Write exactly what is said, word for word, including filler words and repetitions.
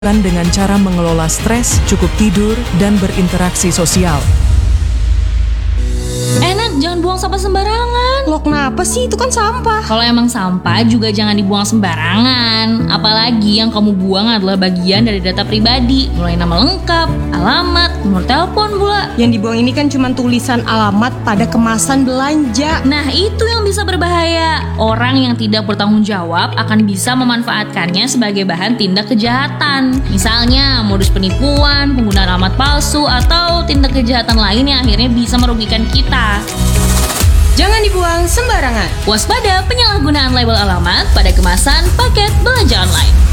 dengan cara mengelola stres, cukup tidur, dan berinteraksi sosial. Enak, jangan buang sampah sembarangan. Loh kenapa sih? Itu kan sampah. Kalau emang sampah juga jangan dibuang sembarangan. Apalagi yang kamu buang adalah bagian dari data pribadi, mulai nama lengkap, alamat, nomor telepon pula. Yang dibuang ini kan cuma tulisan alamat pada kemasan belanja. Nah itu yang bisa berbahaya. Orang yang tidak bertanggung jawab akan bisa memanfaatkannya sebagai bahan tindak kejahatan. Misalnya modus penipuan, penggunaan alamat palsu, atau tindak kejahatan lain yang akhirnya bisa merugikan kita. Jangan dibuang sembarangan. Waspada penyalahgunaan label alamat pada kemasan paket belanja online.